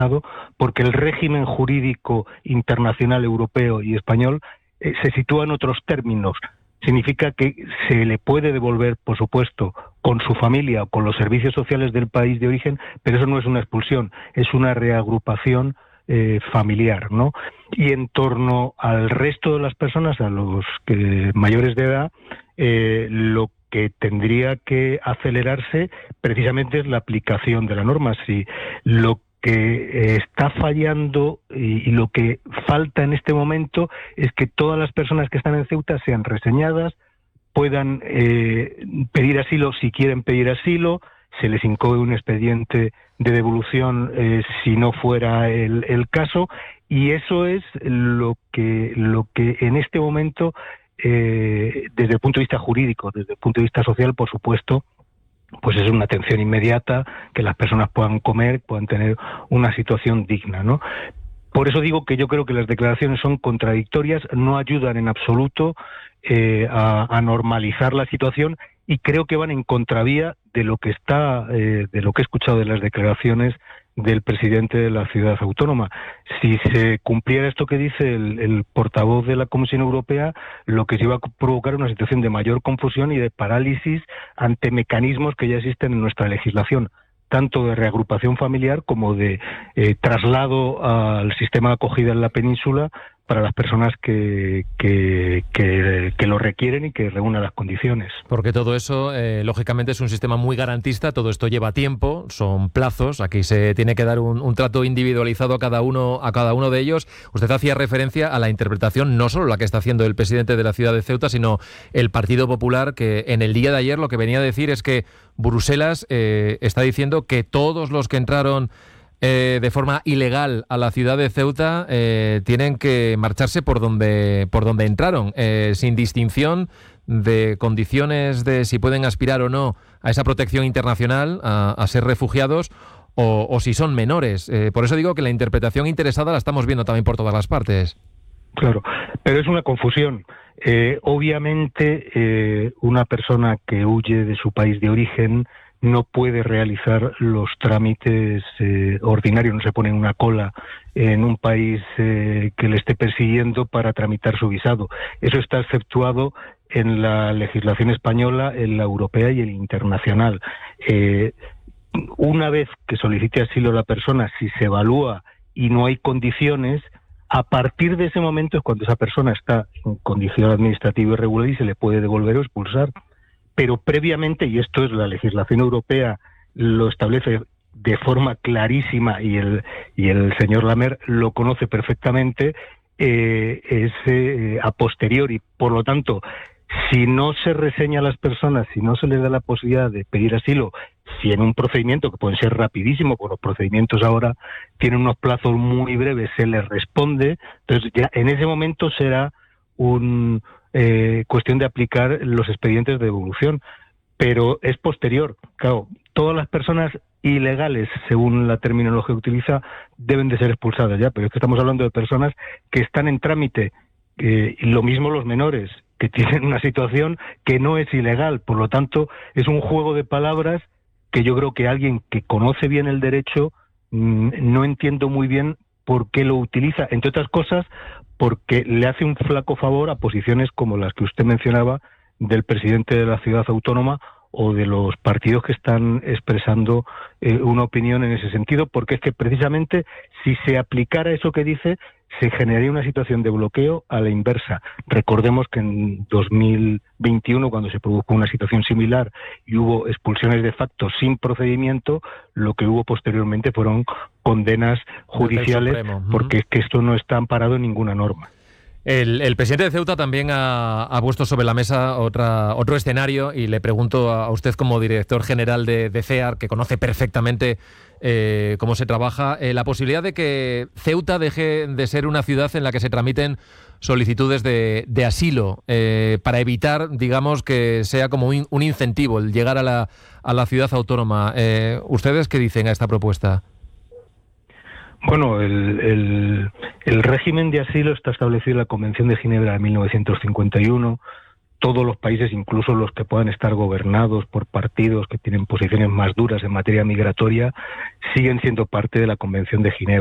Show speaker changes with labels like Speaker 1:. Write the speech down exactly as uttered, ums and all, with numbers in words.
Speaker 1: porque el régimen jurídico internacional europeo y español eh, se sitúa en otros términos. Significa que se le puede devolver, por supuesto, con su familia o con los servicios sociales del país de origen, pero eso no es una expulsión, es una reagrupación eh, familiar, ¿no? Y en torno al resto de las personas, a los que, mayores de edad, eh, lo que tendría que acelerarse precisamente es la aplicación de la norma. Si lo que está fallando y, y lo que falta en este momento es que todas las personas que están en Ceuta sean reseñadas, puedan eh, pedir asilo si quieren pedir asilo, se les incoe un expediente de devolución eh, si no fuera el, el caso, y eso es lo que, lo que en este momento, eh, desde el punto de vista jurídico, desde el punto de vista social, por supuesto, pues es una atención inmediata, que las personas puedan comer, puedan tener una situación digna, ¿no? Por eso digo que yo creo que las declaraciones son contradictorias, no ayudan en absoluto eh, a, a normalizar la situación, y creo que van en contravía de lo que está, eh, de lo que he escuchado de las declaraciones del presidente de la ciudad autónoma. Si se cumpliera esto que dice el, el portavoz de la Comisión Europea, lo que se iba a provocar una situación de mayor confusión y de parálisis ante mecanismos que ya existen en nuestra legislación, tanto de reagrupación familiar como de eh, traslado al sistema de acogida en la península para las personas que, que, que, que lo requieren y que reúnan las condiciones.
Speaker 2: Porque todo eso, eh, lógicamente, es un sistema muy garantista, todo esto lleva tiempo, son plazos, aquí se tiene que dar un, un trato individualizado a cada uno a cada uno de ellos. Usted hacía referencia a la interpretación, no solo la que está haciendo el presidente de la ciudad de Ceuta, sino el Partido Popular, que en el día de ayer lo que venía a decir es que Bruselas eh, está diciendo que todos los que entraron Eh, de forma ilegal a la ciudad de Ceuta eh, tienen que marcharse por donde por donde entraron, eh, sin distinción de condiciones de si pueden aspirar o no a esa protección internacional, a, a ser refugiados, o, o si son menores. Eh, por eso digo que la interpretación interesada la estamos viendo también por todas las partes.
Speaker 1: Claro, pero es una confusión. Eh, obviamente, eh, una persona que huye de su país de origen no puede realizar los trámites eh, ordinarios, no se pone en una cola en un país eh, que le esté persiguiendo para tramitar su visado. Eso está exceptuado en la legislación española, en la europea y en la internacional. Eh, una vez que solicite asilo la persona, si se evalúa y no hay condiciones, a partir de ese momento es cuando esa persona está en condición administrativa irregular y se le puede devolver o expulsar. Pero previamente, y esto es la legislación europea, lo establece de forma clarísima, y el y el señor Lamer lo conoce perfectamente, eh, es eh, a posteriori. Por lo tanto, si no se reseña a las personas, si no se les da la posibilidad de pedir asilo, si en un procedimiento que puede ser rapidísimo, porque los procedimientos ahora tienen unos plazos muy breves, se les responde, entonces ya en ese momento será un Eh, cuestión de aplicar los expedientes de devolución, pero es posterior. Claro, todas las personas ilegales, según la terminología que utiliza, deben de ser expulsadas ya, pero es que estamos hablando de personas que están en trámite, eh, y lo mismo los menores, que tienen una situación que no es ilegal. Por lo tanto, es un juego de palabras que yo creo que alguien que conoce bien el derecho mmm, no entiendo muy bien por qué lo utiliza, entre otras cosas porque le hace un flaco favor a posiciones como las que usted mencionaba del presidente de la ciudad autónoma o de los partidos que están expresando eh, una opinión en ese sentido, porque es que precisamente si se aplicara eso que dice, se generaría una situación de bloqueo a la inversa. Recordemos que en dos mil veintiuno, cuando se produjo una situación similar y hubo expulsiones de facto sin procedimiento, lo que hubo posteriormente fueron condenas judiciales, porque es que esto no está amparado en ninguna norma.
Speaker 2: El, el presidente de Ceuta también ha, ha puesto sobre la mesa otra, otro escenario, y le pregunto a usted, como director general de, de C E A R, que conoce perfectamente eh, cómo se trabaja, eh, la posibilidad de que Ceuta deje de ser una ciudad en la que se tramiten solicitudes de, de asilo, eh, para evitar, digamos, que sea como un, un incentivo el llegar a la, a la ciudad autónoma. Eh, ¿Ustedes qué dicen a esta propuesta?
Speaker 1: Bueno, el, el, el régimen de asilo está establecido en la Convención de Ginebra de mil novecientos cincuenta y uno, todos los países, incluso los que puedan estar gobernados por partidos que tienen posiciones más duras en materia migratoria, siguen siendo parte de la Convención de Ginebra.